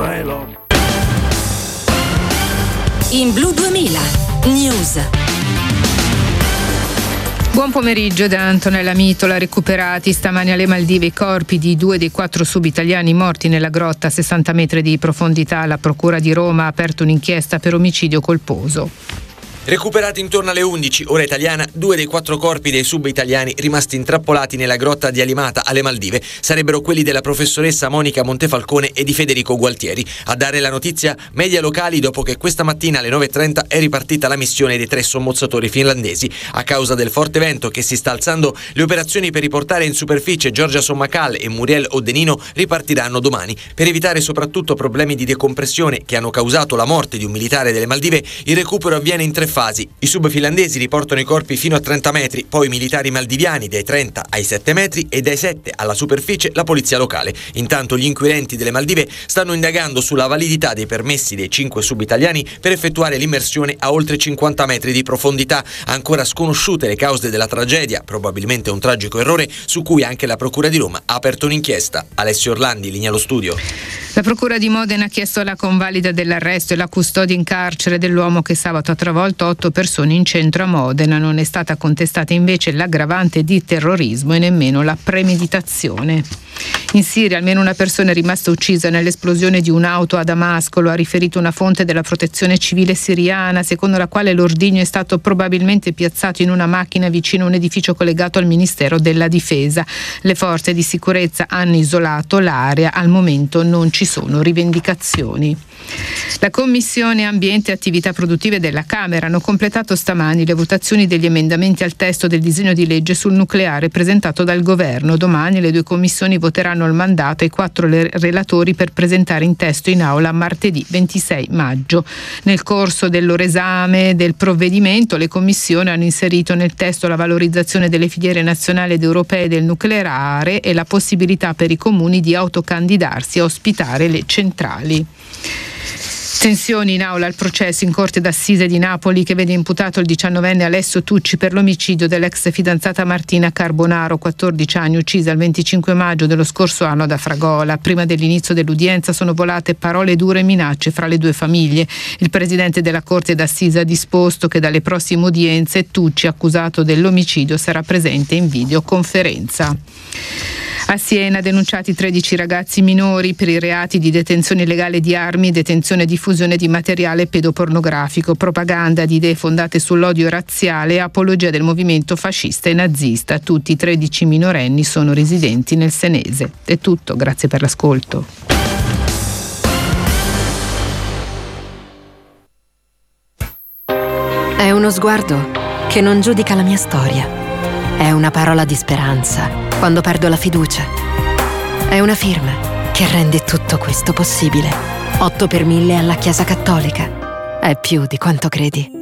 my love. In Blu 2000 News. Buon pomeriggio da Antonella Mitola. Recuperati stamani alle Maldive i corpi di 2 dei 4 sub-italiani morti nella grotta a 60 metri di profondità. La Procura di Roma ha aperto un'inchiesta per omicidio colposo. Recuperati intorno alle 11, ora italiana, 2 dei 4 corpi dei sub-italiani rimasti intrappolati nella grotta di Alimata, alle Maldive. Sarebbero quelli della professoressa Monica Montefalcone e di Federico Gualtieri. A dare la notizia, media locali, dopo che questa mattina alle 9.30 è ripartita la missione dei 3 sommozzatori finlandesi. A causa del forte vento che si sta alzando, le operazioni per riportare in superficie Giorgia Sommacal e Muriel Oddenino ripartiranno domani. Per evitare soprattutto problemi di decompressione che hanno causato la morte di un militare delle Maldive, il recupero avviene in 3 fasi. I sub finlandesi riportano i corpi fino a 30 metri, poi i militari maldiviani dai 30 ai 7 metri e dai 7 alla superficie la polizia locale. Intanto gli inquirenti delle Maldive stanno indagando sulla validità dei permessi dei 5 sub italiani per effettuare l'immersione a oltre 50 metri di profondità. Ancora sconosciute le cause della tragedia, probabilmente un tragico errore su cui anche la Procura di Roma ha aperto un'inchiesta. Alessio Orlandi, linea allo studio. La Procura di Modena ha chiesto la convalida dell'arresto e la custodia in carcere dell'uomo che sabato ha travolto 8 persone in centro a Modena. Non è stata contestata invece l'aggravante di terrorismo e nemmeno la premeditazione. In Siria almeno una persona è rimasta uccisa nell'esplosione di un'auto a Damasco, lo ha riferito una fonte della protezione civile siriana, secondo la quale l'ordigno è stato probabilmente piazzato in una macchina vicino a un edificio collegato al Ministero della Difesa. Le forze di sicurezza hanno isolato l'area, al momento non ci sono rivendicazioni. La Commissione Ambiente e Attività Produttive della Camera hanno completato stamani le votazioni degli emendamenti al testo del disegno di legge sul nucleare presentato dal Governo. Domani le 2 commissioni voteranno il mandato ai 4 relatori per presentare in testo in aula martedì 26 maggio. Nel corso del loro esame del provvedimento, le commissioni hanno inserito nel testo la valorizzazione delle filiere nazionali ed europee del nucleare e la possibilità per i comuni di autocandidarsi a ospitare le centrali. Tensioni in aula al processo in Corte d'Assise di Napoli che vede imputato il 19enne Alessio Tucci per l'omicidio dell'ex fidanzata Martina Carbonaro, 14 anni, uccisa il 25 maggio dello scorso anno ad Afragola. Prima dell'inizio dell'udienza sono volate parole dure e minacce fra le 2 famiglie. Il presidente della Corte d'Assise ha disposto che dalle prossime udienze Tucci, accusato dell'omicidio, sarà presente in videoconferenza. A Siena denunciati 13 ragazzi minori per i reati di detenzione illegale di armi, detenzione e diffusione di materiale pedopornografico, propaganda di idee fondate sull'odio razziale e apologia del movimento fascista e nazista. Tutti i 13 minorenni sono residenti nel Senese. È tutto, grazie per l'ascolto. È uno sguardo che non giudica la mia storia. È una parola di speranza quando perdo la fiducia. È una firma che rende tutto questo possibile. 8 per 1000 alla Chiesa Cattolica. È più di quanto credi.